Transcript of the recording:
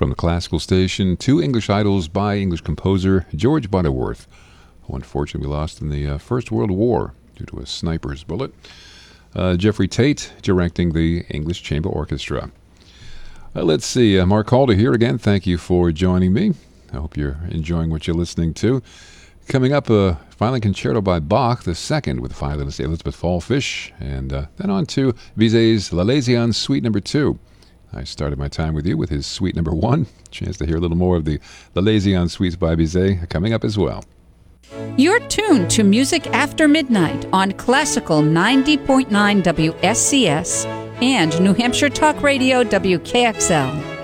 from the classical station, two English idols by English composer George Butterworth, who unfortunately lost in the First World War due to a sniper's bullet. Jeffrey Tate directing the English Chamber Orchestra. Let's see, Mark Calder here again. Thank you for joining me. I hope you're enjoying what you're listening to. Coming up, a violin concerto by Bach, the second, with violinist Elizabeth Fallfish, and then on to Bizet's L'Alezyan Suite No. 2. I started my time with you with his Suite No. 1. Chance to hear a little more of the L'Alezyan Suites by Bizet coming up as well. You're tuned to Music After Midnight on Classical 90.9 WSCS and New Hampshire Talk Radio WKXL.